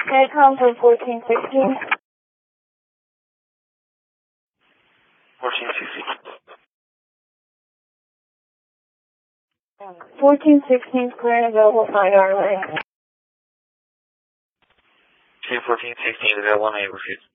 Headcom for 1416. 1416. 1416 clear and available, find our lane. Okay, 1416 available, may I proceed?